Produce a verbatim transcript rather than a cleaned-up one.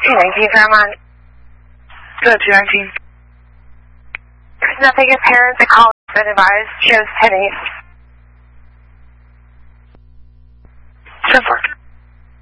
two nineteen, Fairmont. Good, two nineteen. There's nothing apparent. The call has been advised. Shows ten eight.